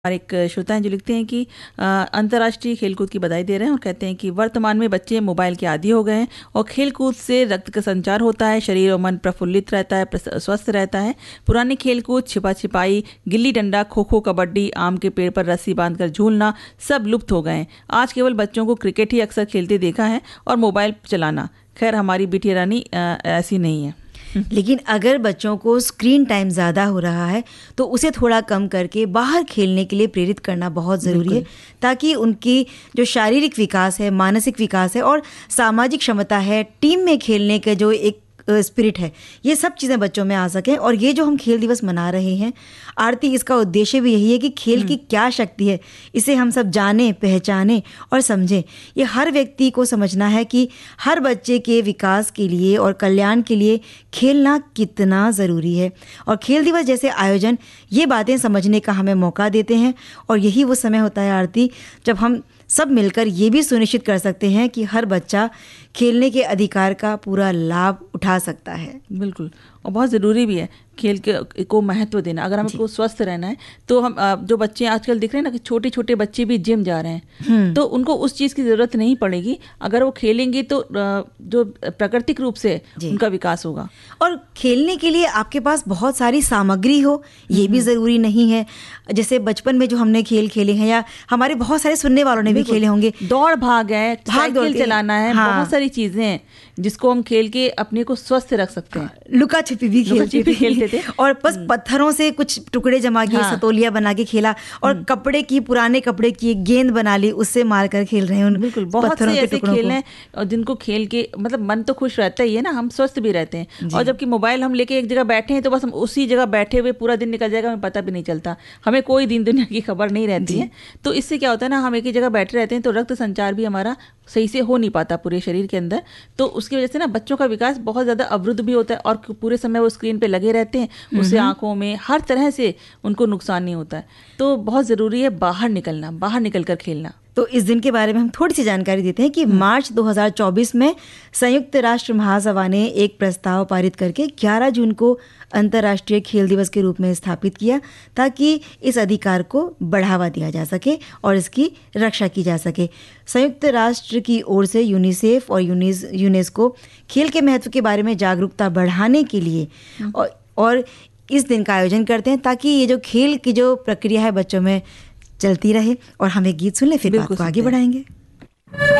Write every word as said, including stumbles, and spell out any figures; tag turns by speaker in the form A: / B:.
A: और एक श्रोता हैं जो लिखते हैं कि अ, अंतर्राष्ट्रीय खेलकूद की बधाई दे रहे हैं और कहते हैं कि वर्तमान में बच्चे मोबाइल के आदी हो गए हैं और खेलकूद से रक्त का संचार होता है, शरीर और मन प्रफुल्लित रहता है, प्रस- स्वस्थ रहता है। पुरानी खेलकूद, छिपा छिपाई, गिल्ली डंडा, खो खो, कबड्डी, आम के पेड़ पर रस्सी बांधकर झूलना सब लुप्त हो गए हैं। आज केवल बच्चों को क्रिकेट ही अक्सर खेलते देखा है और मोबाइल चलाना। खैर, हमारी बिटिया रानी अ, ऐसी नहीं है।
B: लेकिन अगर बच्चों को स्क्रीन टाइम ज़्यादा हो रहा है तो उसे थोड़ा कम करके बाहर खेलने के लिए प्रेरित करना बहुत ज़रूरी है, ताकि उनकी जो शारीरिक विकास है, मानसिक विकास है और सामाजिक क्षमता है, टीम में खेलने के जो एक स्पिरिट है, ये सब चीज़ें बच्चों में आ सकें। और ये जो हम खेल दिवस मना रहे हैं आरती, इसका उद्देश्य भी यही है कि खेल की क्या शक्ति है इसे हम सब जानें, पहचानें और समझें। ये हर व्यक्ति को समझना है कि हर बच्चे के विकास के लिए और कल्याण के लिए खेलना कितना ज़रूरी है। और खेल दिवस जैसे आयोजन ये बातें समझने का हमें मौका देते हैं। और यही वो समय होता है आरती जब हम सब मिलकर ये भी सुनिश्चित कर सकते हैं कि हर बच्चा खेलने के अधिकार का पूरा लाभ उठा सकता है।
A: बिल्कुल, और बहुत ज़रूरी भी है खेल के को महत्व देना। अगर हमें को स्वस्थ रहना है तो हम अ, जो बच्चे आजकल दिख रहे हैं ना कि छोटे छोटे बच्चे भी जिम जा रहे हैं, तो उनको उस चीज़ की ज़रूरत नहीं पड़ेगी। अगर वो खेलेंगे तो अ, जो प्राकृतिक रूप से उनका विकास होगा।
B: और खेलने के लिए आपके पास बहुत सारी सामग्री हो ये भी ज़रूरी नहीं है। जैसे बचपन में जो हमने खेल खेले हैं, या हमारे बहुत सारे सुनने वालों ने भी खेले होंगे,
A: दौड़ भाग है,
B: भाग दौड़
A: साइकिल
B: के-
A: चलाना है,
B: हाँ।
A: बहुत सारी चीज़ें हैं जिसको हम खेल के अपने को स्वस्थ रख सकते हैं।
B: लुका छिपी भी खेलते
A: लुका-छिपी
B: थे,
A: खेलते थे।
B: और बस पत्थरों से कुछ टुकड़े जमा किए,
A: हाँ।
B: सतोलिया बना के खेला, और कपड़े की पुराने कपड़े की एक गेंद बना ली, उससे मार कर खेल रहे हैं उन
A: बिल्कुल, बहुत
B: पत्थरों
A: से
B: के
A: ऐसे
B: टुकड़ों
A: खेल
B: को।
A: हैं और जिनको खेल के मतलब मन तो खुश रहता ही है ना, हम स्वस्थ भी रहते हैं। और जबकि मोबाइल हम लेके एक जगह बैठे हैं तो बस हम उसी जगह बैठे हुए पूरा दिन निकल जाएगा, हमें पता भी नहीं चलता, हमें कोई दिन दुनिया की खबर नहीं रहती है। तो इससे क्या होता है ना, हम एक ही जगह बैठे रहते हैं तो रक्त संचार भी हमारा सही से हो नहीं पाता पूरे शरीर के अंदर। तो उसकी वजह से ना बच्चों का विकास बहुत ज़्यादा अवरुद्ध भी होता है और पूरे समय वो स्क्रीन पे लगे रहते हैं, उससे आंखों में हर तरह से उनको नुकसान नहीं होता है। तो बहुत ज़रूरी है बाहर निकलना, बाहर निकल कर खेलना।
B: तो इस दिन के बारे में हम थोड़ी सी जानकारी देते हैं कि मार्च दो हज़ार चौबीस में संयुक्त राष्ट्र महासभा ने एक प्रस्ताव पारित करके ग्यारह जून को अंतर्राष्ट्रीय खेल दिवस के रूप में स्थापित किया, ताकि इस अधिकार को बढ़ावा दिया जा सके और इसकी रक्षा की जा सके। संयुक्त राष्ट्र की ओर से यूनिसेफ और यूनिस यूनेस्को खेल के महत्व के बारे में जागरूकता बढ़ाने के लिए और, और इस दिन का आयोजन करते हैं, ताकि ये जो खेल की जो प्रक्रिया है बच्चों में चलती रहे। और हम एक गीत सुन ले, फिर बात को आगे बढ़ाएंगे।